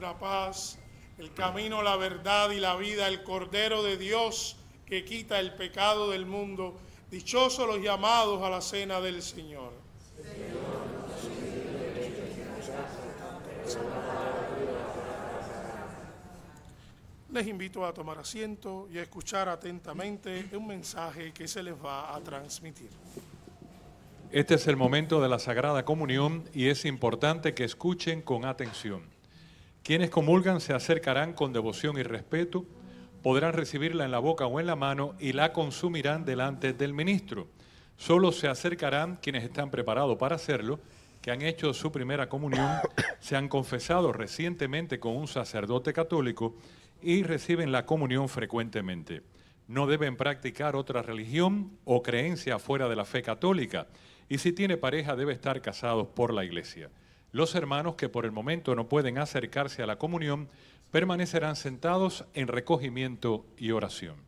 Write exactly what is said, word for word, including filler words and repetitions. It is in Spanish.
la paz, el camino, la verdad y la vida, el Cordero de Dios que quita el pecado del mundo. Dichosos los llamados a la cena del Señor. Les invito a tomar asiento y a escuchar atentamente un mensaje que se les va a transmitir. Este es el momento de la Sagrada Comunión y es importante que escuchen con atención. Quienes comulgan se acercarán con devoción y respeto, podrán recibirla en la boca o en la mano y la consumirán delante del ministro. Solo se acercarán quienes están preparados para hacerlo, que han hecho su primera comunión, se han confesado recientemente con un sacerdote católico y reciben la comunión frecuentemente. No deben practicar otra religión o creencia fuera de la fe católica, y si tiene pareja debe estar casados por la Iglesia. Los hermanos que por el momento no pueden acercarse a la comunión permanecerán sentados en recogimiento y oración.